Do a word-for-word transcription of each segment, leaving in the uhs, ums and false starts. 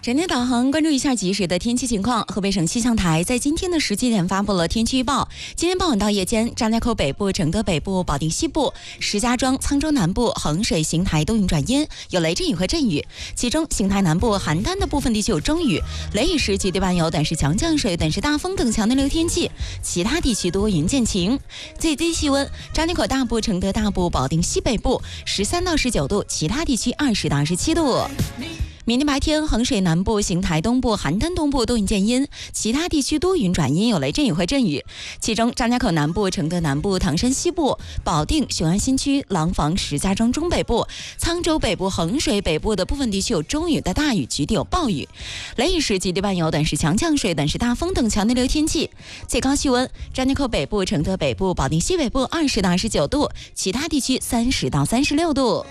整天导航关注一下即时的天气情况。河北省气象台在今天的十七点发布了天气预报。今天傍晚到夜间，张家口北部、承德北部、保定西部、石家庄、沧州南部、衡水、邢台多云转阴，有雷阵雨和阵雨。其中邢台南部、邯郸的部分地区有中雨，雷雨时绝对伴有短时强降水、短时大风等强对流天气。其他地区多云见晴。最低气温，张家口大部、承德大部、保定西北部十三到十九度，其他地区二十到二十七度。明天白天，衡水南部、邢台东部、邯郸东部多云见阴，其他地区多云转阴，有雷阵雨和阵雨。其中张家口南部、承德南部、唐山西部、保定、雄安新区、廊坊、石家庄中北部、沧州北部、衡水北部的部分地区有中雨到大雨，局地有暴雨。雷雨时极地伴有短时强降水、短时大风等强对流天气。最高气温，张家口北部、承德北部、保定西北部二十到二十九度，其他地区三十到三十六度。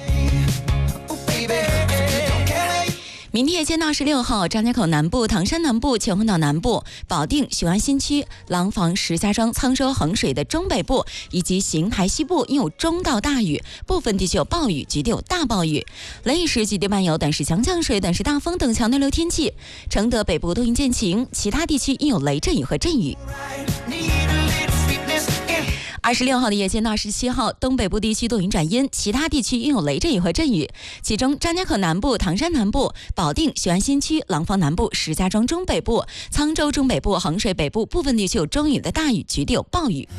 明天夜间到十六号，张家口南部、唐山南部、乾坤岛南部、保定、雄安新区、廊坊、石家庄、沧州、衡水的中北部以及邢台西部应有中到大雨，部分地区有暴雨，局地有大暴雨。雷雨时局地伴有短时强降水、短时大风等强对流天气。承德北部多云见晴，其他地区应有雷阵雨和阵雨。二十六号的夜间到二十七号，东北部地区多云转阴，其他地区应有雷阵雨和阵雨。其中张家口南部、唐山南部、保定、雄安新区、廊坊南部、石家庄中北部、沧州中北部、衡水北部部分地区有中雨的大雨，局地有暴雨。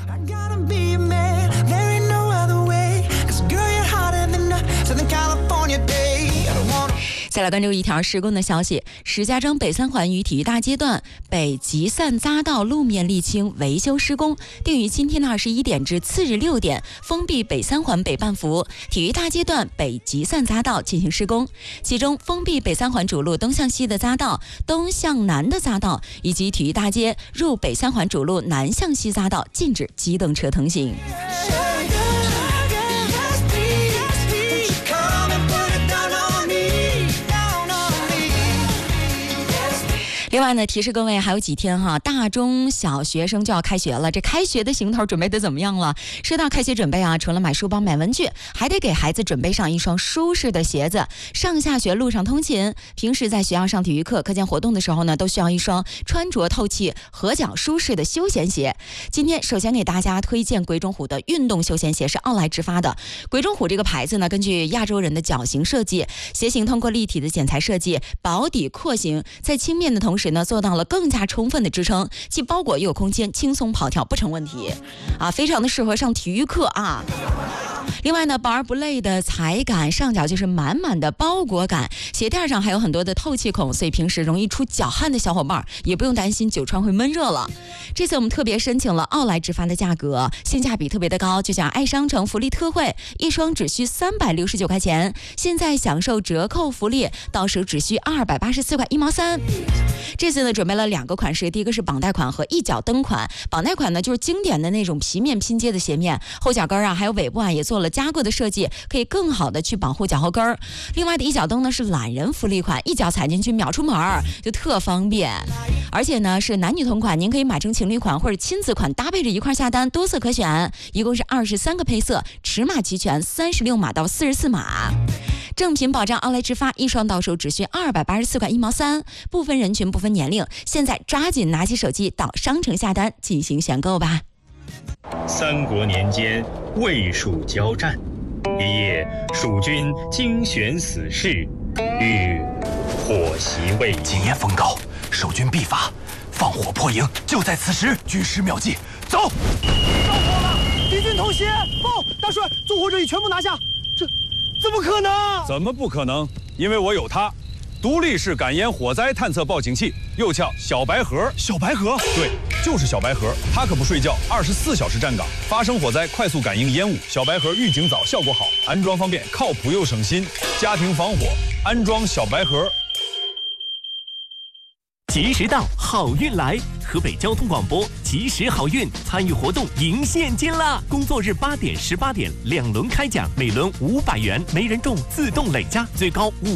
再来关注一条施工的消息，石家庄北三环与体育大街段北集散匝道路面沥青维修施工，定于今天的二十一点至次日六点封闭北三环北半幅体育大街段北集散匝道进行施工。其中封闭北三环主路东向西的匝道、东向南的匝道以及体育大街入北三环主路南向西匝道禁止机动车通行。另外呢，提示各位还有几天哈，大中小学生就要开学了，这开学的行头准备得怎么样了？说到开学准备啊，除了买书包、买文具，还得给孩子准备上一双舒适的鞋子。上下学路上通勤，平时在学校上体育课、课间活动的时候呢，都需要一双穿着透气、合脚舒适的休闲鞋。今天首先给大家推荐鬼冢虎的运动休闲鞋，是奥莱直发的。鬼冢虎这个牌子呢，根据亚洲人的脚型设计，鞋型通过立体的剪裁设计，薄底廓形，在轻便的同时时呢，做到了更加充分的支撑，既包裹又有空间，轻松跑跳不成问题啊，非常的适合上体育课啊。另外呢，薄而不累的踩感，上脚就是满满的包裹感，鞋垫上还有很多的透气孔，所以平时容易出脚汗的小伙伴也不用担心久穿会闷热了。这次我们特别申请了奥莱直发的价格，性价比特别的高，就像爱商城福利特惠，一双只需三百六十九块钱，现在享受折扣福利，到时只需二百八十四块一毛三。这次呢，准备了两个款式，第一个是绑带款和一脚蹬款。绑带款呢，就是经典的那种皮面拼接的鞋面，后脚跟啊还有尾部啊也做了加固的设计，可以更好的去保护脚后跟儿。另外的一脚蹬呢是懒人福利款，一脚踩进去秒出门儿，就特方便。而且呢是男女同款，您可以买成情侣款或者亲子款搭配着一块下单，多色可选，一共是二十三个配色，尺码齐全，三十六码到四十四码。正品保障奥莱直发，一双到手只需二百八十四块一毛三，不分人群不分年龄，现在抓紧拿起手机到商城下单进行选购吧。 三国年间，魏蜀交战，一夜蜀军精选死士，欲火袭魏。 今夜风高，守军必发，放火破营就在此时。军师妙计，走！ 着火了，敌军偷袭！报，大帅，纵火者已全部拿下。这怎么可能？ 怎么不可能？因为我有它，独立式感烟火灾探测报警器，又叫小白盒。 小白盒？ 对，就是小白盒，它可不睡觉，二十四小时站岗，发生火灾快速感应烟雾。小白盒预警早，效果好，安装方便，靠谱又省心。家庭防火，安装小白盒。 及时到，好运来！河北交通广播及时好运参与活动赢现金啦！工作日八点、十八点两轮开奖，每轮五百元，没人中自动累加，最高五。